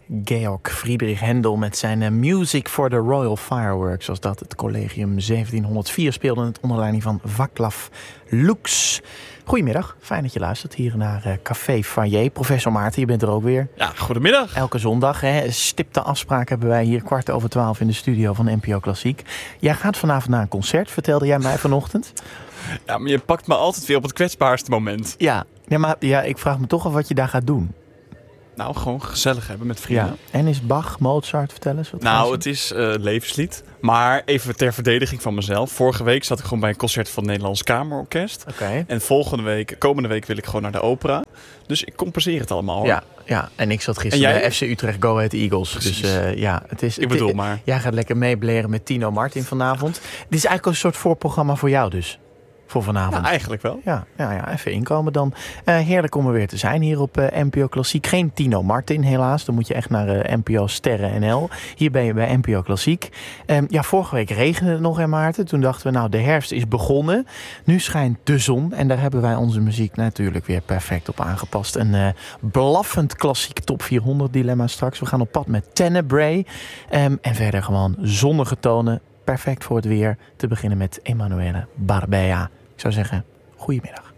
Georg Friedrich Händel met zijn Music for the Royal Fireworks, zoals dat het Collegium 1704 speelde, het onder leiding van Václav Lux. Goedemiddag, fijn dat je luistert hier naar Café Foyer. Professor Maarten, je bent er ook weer. Ja, goedemiddag. Elke zondag, stipte afspraak hebben wij hier 11:15 in de studio van NPO Klassiek. Jij gaat vanavond naar een concert, vertelde jij mij vanochtend. Ja, maar je pakt me altijd weer op het kwetsbaarste moment. Ja, ik vraag me toch af wat je daar gaat doen. Nou, gewoon gezellig hebben met vrienden. Ja. En is Bach, Mozart, vertel eens. Het is levenslied. Maar even ter verdediging van mezelf. Vorige week zat ik gewoon bij een concert van het Nederlands Kamerorkest. Okay. En komende week wil ik gewoon naar de opera. Dus ik compenseer het allemaal. Hoor. Ja, en ik zat gisteren bij FC Utrecht Go Ahead Eagles. Precies. Dus maar. Jij gaat lekker meebleren met Tino Martin vanavond. Dit is eigenlijk een soort voorprogramma voor jou dus. Voor vanavond. Ja, eigenlijk wel. Ja, even inkomen dan. Heerlijk om er weer te zijn hier op NPO Klassiek. Geen Tino Martin helaas. Dan moet je echt naar NPO Sterren NL. Hier ben je bij NPO Klassiek. Vorige week regende het nog, hè Maarten. Toen dachten we, de herfst is begonnen. Nu schijnt de zon. En daar hebben wij onze muziek natuurlijk weer perfect op aangepast. Een blaffend klassiek top 400 dilemma straks. We gaan op pad met Tenebrae. En verder gewoon zonnige tonen. Perfect voor het weer. Te beginnen met Emanuele Barbea. Ik zou zeggen, goedemiddag.